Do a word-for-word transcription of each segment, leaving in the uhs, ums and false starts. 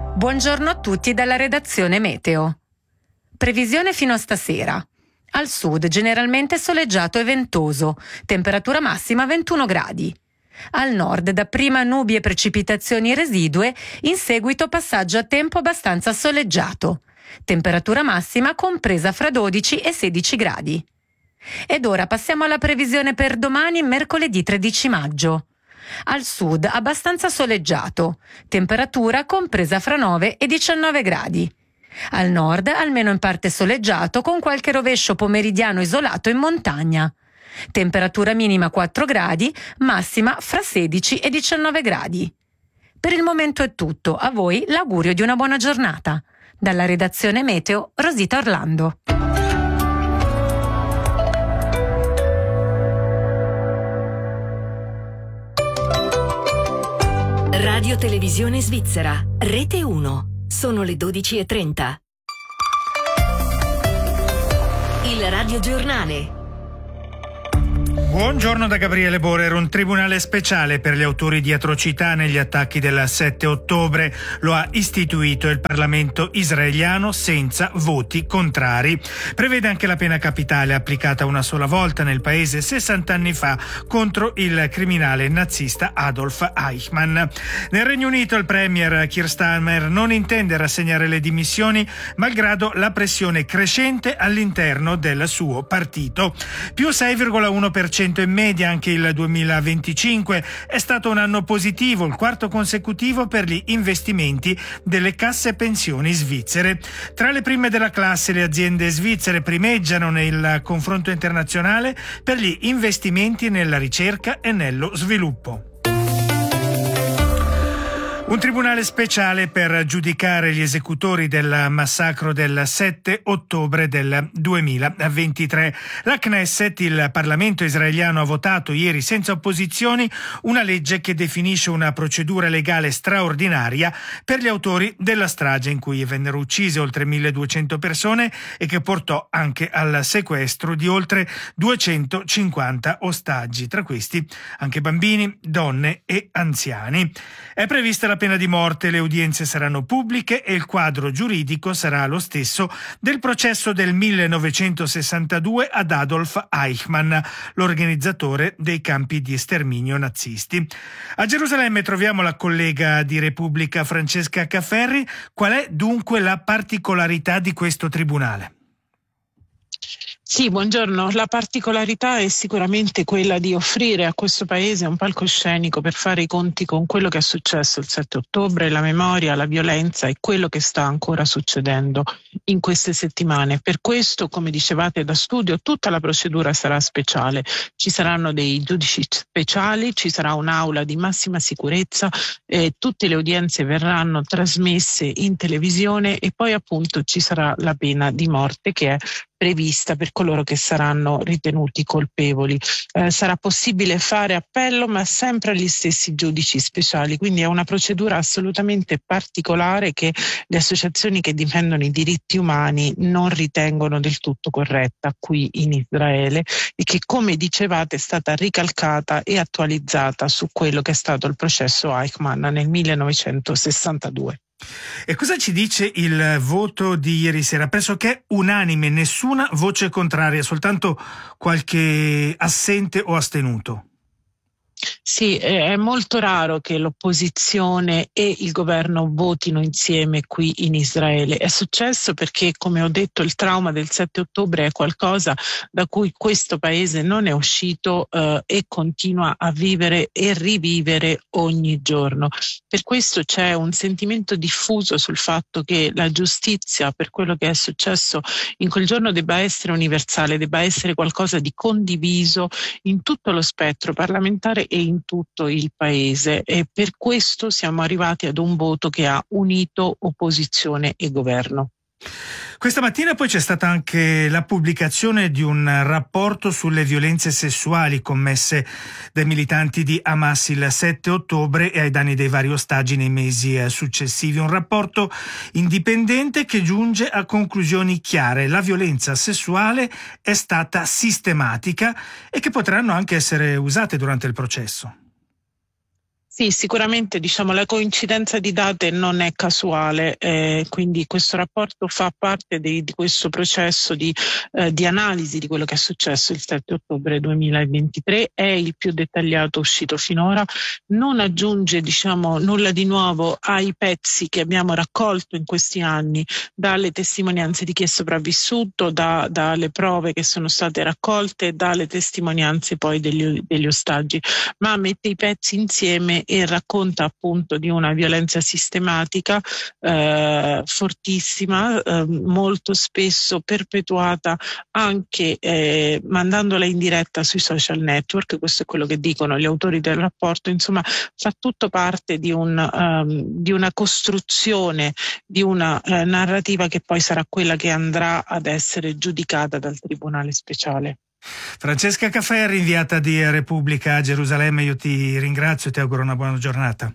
Buongiorno a tutti dalla redazione Meteo. Previsione fino a stasera. Al sud generalmente soleggiato e ventoso, temperatura massima ventuno gradi. Al nord dapprima nubi e precipitazioni residue, in seguito passaggio a tempo abbastanza soleggiato. Temperatura massima compresa fra dodici e sedici gradi. Ed ora passiamo alla previsione per domani, mercoledì tredici maggio. Al sud abbastanza soleggiato, temperatura compresa fra nove e diciannove gradi. Al nord almeno in parte soleggiato con qualche rovescio pomeridiano isolato in montagna. Temperatura minima quattro gradi, massima fra sedici e diciannove gradi. Per il momento è tutto, a voi l'augurio di una buona giornata. Dalla redazione Meteo, Rosita Orlando. Radio Televisione Svizzera, Rete uno. Sono le dodici e trenta. Il Radio Giornale. Buongiorno da Gabriele Borer. Un tribunale speciale per gli autori di atrocità negli attacchi del sette ottobre lo ha istituito il Parlamento israeliano senza voti contrari. Prevede anche la pena capitale applicata una sola volta nel paese sessanta anni fa contro il criminale nazista Adolf Eichmann. Nel Regno Unito il premier Keir Starmer non intende rassegnare le dimissioni malgrado la pressione crescente all'interno del suo partito. Più sei virgola uno per cento in media anche il duemilaventicinque è stato un anno positivo, il quarto consecutivo per gli investimenti delle casse pensioni svizzere. Tra le prime della classe le aziende svizzere primeggiano nel confronto internazionale per gli investimenti nella ricerca e nello sviluppo. Un tribunale speciale per giudicare gli esecutori del massacro del sette ottobre del duemilaventitré. La Knesset, il Parlamento israeliano, ha votato ieri senza opposizioni una legge che definisce una procedura legale straordinaria per gli autori della strage in cui vennero uccise oltre milleduecento persone e che portò anche al sequestro di oltre duecentocinquanta ostaggi, tra questi anche bambini, donne e anziani. È prevista la pena di morte, le udienze saranno pubbliche e il quadro giuridico sarà lo stesso del processo del millenovecentosessantadue ad Adolf Eichmann, l'organizzatore dei campi di sterminio nazisti. A Gerusalemme troviamo la collega di Repubblica Francesca Cafferri. Qual è dunque la particolarità di questo tribunale? Sì, buongiorno. La particolarità è sicuramente quella di offrire a questo paese un palcoscenico per fare i conti con quello che è successo il sette ottobre, la memoria, la violenza e quello che sta ancora succedendo in queste settimane. Per questo, come dicevate da studio, tutta la procedura sarà speciale. Ci saranno dei giudici speciali, ci sarà un'aula di massima sicurezza, eh, tutte le udienze verranno trasmesse in televisione e poi appunto ci sarà la pena di morte che è prevista per coloro che saranno ritenuti colpevoli. Eh, sarà possibile fare appello, ma sempre agli stessi giudici speciali, quindi è una procedura assolutamente particolare che le associazioni che difendono i diritti umani non ritengono del tutto corretta qui in Israele e che, come dicevate, è stata ricalcata e attualizzata su quello che è stato il processo Eichmann nel millenovecentosessantadue. E cosa ci dice il voto di ieri sera? Pressoché unanime, nessuna voce contraria, soltanto qualche assente o astenuto. Sì, è molto raro che l'opposizione e il governo votino insieme qui in Israele. È successo perché, come ho detto, il trauma del sette ottobre è qualcosa da cui questo paese non è uscito eh, e continua a vivere e rivivere ogni giorno. Per questo c'è un sentimento diffuso sul fatto che la giustizia per quello che è successo in quel giorno debba essere universale, debba essere qualcosa di condiviso in tutto lo spettro parlamentare e in tutto il paese, e per questo siamo arrivati ad un voto che ha unito opposizione e governo. Questa mattina poi c'è stata anche la pubblicazione di un rapporto sulle violenze sessuali commesse dai militanti di Hamas il sette ottobre e ai danni dei vari ostaggi nei mesi successivi. Un rapporto indipendente che giunge a conclusioni chiare. La violenza sessuale è stata sistematica e che potranno anche essere usate durante il processo. Sì, sicuramente diciamo la coincidenza di date non è casuale, eh, quindi questo rapporto fa parte di, di questo processo di, eh, di analisi di quello che è successo il sette ottobre duemilaventitré, è il più dettagliato uscito finora, non aggiunge diciamo nulla di nuovo ai pezzi che abbiamo raccolto in questi anni, dalle testimonianze di chi è sopravvissuto, da, dalle prove che sono state raccolte, dalle testimonianze poi degli, degli ostaggi, ma mette i pezzi insieme e racconta appunto di una violenza sistematica eh, fortissima, eh, molto spesso perpetuata anche eh, mandandola in diretta sui social network. Questo è quello che dicono gli autori del rapporto. Insomma, fa tutto parte di, un, um, di una costruzione, di una eh, narrativa che poi sarà quella che andrà ad essere giudicata dal Tribunale Speciale. Francesca Caferri, inviata di Repubblica a Gerusalemme, io ti ringrazio e ti auguro una buona giornata.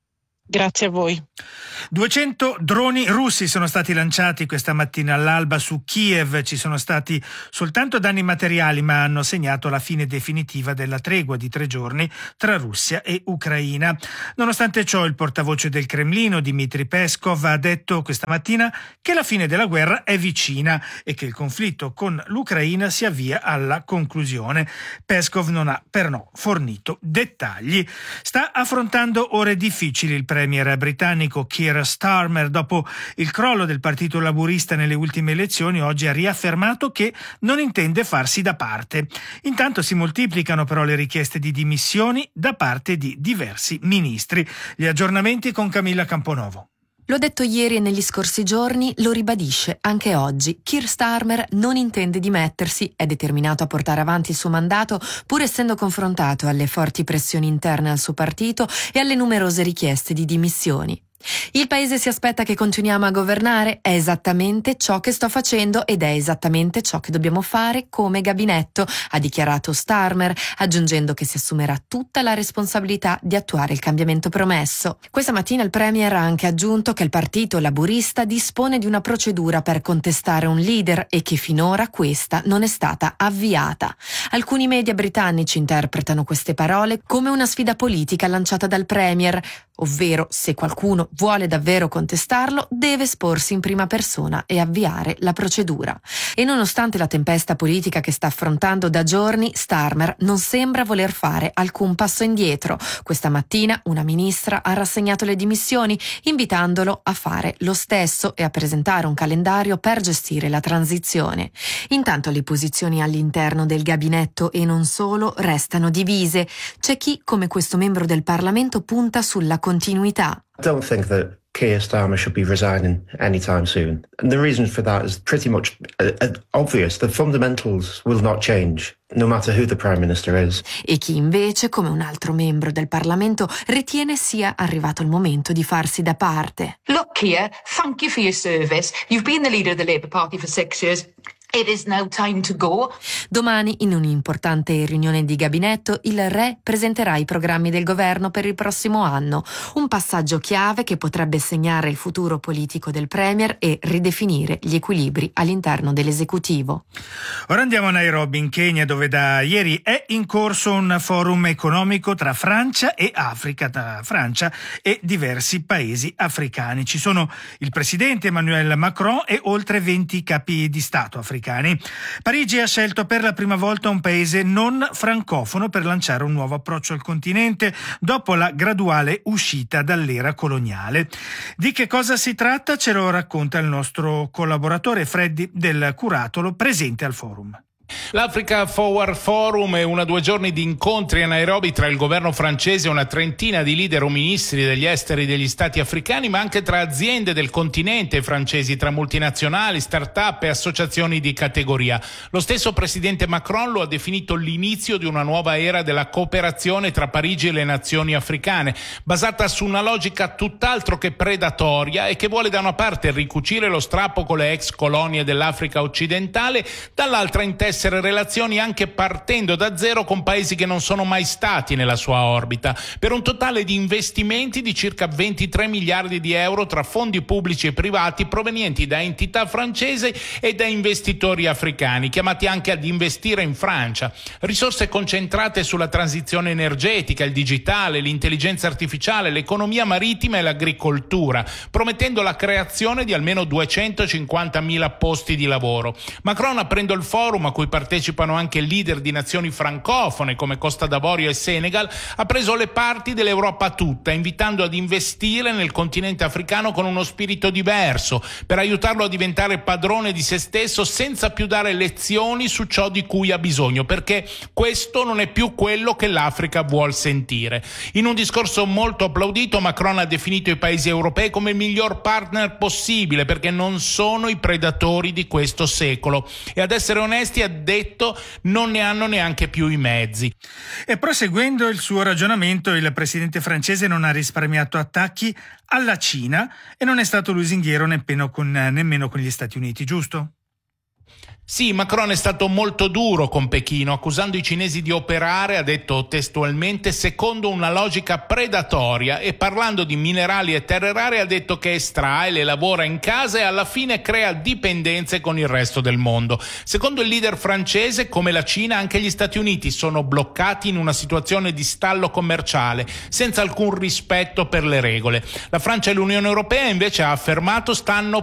Grazie a voi. duecento droni russi sono stati lanciati questa mattina all'alba su Kiev. Ci sono stati soltanto danni materiali, ma hanno segnato la fine definitiva della tregua di tre giorni tra Russia e Ucraina. Nonostante ciò, il portavoce del Cremlino, Dmitry Peskov, ha detto questa mattina che la fine della guerra è vicina e che il conflitto con l'Ucraina si avvia alla conclusione. Peskov non ha però fornito dettagli. Sta affrontando ore difficili il premier britannico Keir Starmer. Dopo il crollo del Partito Laburista nelle ultime elezioni, oggi ha riaffermato che non intende farsi da parte. Intanto si moltiplicano però le richieste di dimissioni da parte di diversi ministri. Gli aggiornamenti con Camilla Camponovo. L'ho detto ieri e negli scorsi giorni, lo ribadisce anche oggi. Keir Starmer non intende dimettersi, è determinato a portare avanti il suo mandato, pur essendo confrontato alle forti pressioni interne al suo partito e alle numerose richieste di dimissioni. Il paese si aspetta che continuiamo a governare, è esattamente ciò che sto facendo ed è esattamente ciò che dobbiamo fare come gabinetto, ha dichiarato Starmer, aggiungendo che si assumerà tutta la responsabilità di attuare il cambiamento promesso. Questa mattina il premier ha anche aggiunto che il partito laburista dispone di una procedura per contestare un leader e che finora questa non è stata avviata. Alcuni media britannici interpretano queste parole come una sfida politica lanciata dal premier, ovvero se qualcuno vuole davvero contestarlo, deve esporsi in prima persona e avviare la procedura. E nonostante la tempesta politica che sta affrontando da giorni, Starmer non sembra voler fare alcun passo indietro. Questa mattina una ministra ha rassegnato le dimissioni, invitandolo a fare lo stesso e a presentare un calendario per gestire la transizione. Intanto le posizioni all'interno del gabinetto e non solo restano divise. C'è chi, come questo membro del Parlamento, punta sulla continuità. I don't think that Keir Starmer should be resigning anytime soon. And the reason for that is pretty much uh, uh, obvious. The fundamentals will not change, no matter who the Prime Minister is. E chi invece, come un altro membro del Parlamento, ritiene sia arrivato il momento di farsi da parte. Look, Keir, thank you for your service. You've been the leader of the Labour Party for six years. It is now time to go. Domani, in un'importante riunione di gabinetto, il re presenterà i programmi del governo per il prossimo anno, un passaggio chiave che potrebbe segnare il futuro politico del premier e ridefinire gli equilibri all'interno dell'esecutivo. Ora andiamo a Nairobi, in Kenya, dove da ieri è in corso un forum economico tra Francia e Africa, tra Francia e diversi paesi africani. Ci sono il presidente Emmanuel Macron e oltre venti capi di Stato africani. Parigi ha scelto per la prima volta un paese non francofono per lanciare un nuovo approccio al continente dopo la graduale uscita dall'era coloniale. Di che cosa si tratta ce lo racconta il nostro collaboratore Freddy del Curatolo, presente al forum. L'Africa Forward Forum è una due giorni di incontri a Nairobi tra il governo francese e una trentina di leader o ministri degli esteri degli stati africani, ma anche tra aziende del continente francesi, tra multinazionali, start-up e associazioni di categoria. Lo stesso presidente Macron lo ha definito l'inizio di una nuova era della cooperazione tra Parigi e le nazioni africane, basata su una logica tutt'altro che predatoria e che vuole da una parte ricucire lo strappo con le ex colonie dell'Africa occidentale, dall'altra intesta essere relazioni anche partendo da zero con paesi che non sono mai stati nella sua orbita, per un totale di investimenti di circa ventitré miliardi di euro tra fondi pubblici e privati provenienti da entità francesi e da investitori africani, chiamati anche ad investire in Francia. Risorse concentrate sulla transizione energetica, il digitale, l'intelligenza artificiale, l'economia marittima e l'agricoltura, promettendo la creazione di almeno duecentocinquantamila posti di lavoro. Macron, aprendo il forum a cui partecipano anche leader di nazioni francofone come Costa d'Avorio e Senegal, ha preso le parti dell'Europa tutta, invitando ad investire nel continente africano con uno spirito diverso, per aiutarlo a diventare padrone di se stesso senza più dare lezioni su ciò di cui ha bisogno, perché questo non è più quello che l'Africa vuol sentire. In un discorso molto applaudito, Macron ha definito i paesi europei come il miglior partner possibile, perché non sono i predatori di questo secolo e, ad essere onesti, ha detto, non ne hanno neanche più i mezzi. E proseguendo il suo ragionamento, il presidente francese non ha risparmiato attacchi alla Cina e non è stato lusinghiero nemmeno con, nemmeno con gli Stati Uniti, giusto? Sì, Macron è stato molto duro con Pechino, accusando i cinesi di operare, ha detto testualmente, secondo una logica predatoria, e parlando di minerali e terre rare ha detto che estrae, le lavora in casa e alla fine crea dipendenze con il resto del mondo. Secondo il leader francese, come la Cina, anche gli Stati Uniti sono bloccati in una situazione di stallo commerciale, senza alcun rispetto per le regole. La Francia e l'Unione Europea invece, ha affermato, stanno